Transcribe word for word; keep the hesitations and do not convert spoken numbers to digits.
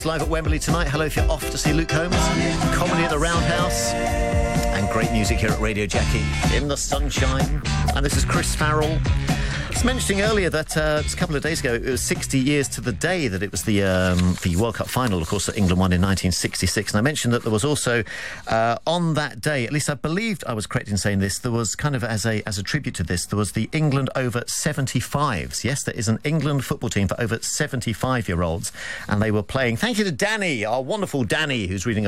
Live at Wembley tonight. Hello if you're off to see Luke Combs. Comedy at the Roundhouse. And great music here at Radio Jackie. In the sunshine. And this is Chris Farrell. I was mentioning earlier that uh, just a couple of days ago, it was sixty years to the day that it was the um, the World Cup final, of course, that England won in nineteen sixty-six. And I mentioned that there was also, uh, on that day, at least I believed I was correct in saying this, there was kind of as a as a tribute to this, there was the England over seventy-fives. Yes, there is an England football team for over seventy-five-year-olds. And they were playing, thank you to Danny, our wonderful Danny, who's reading a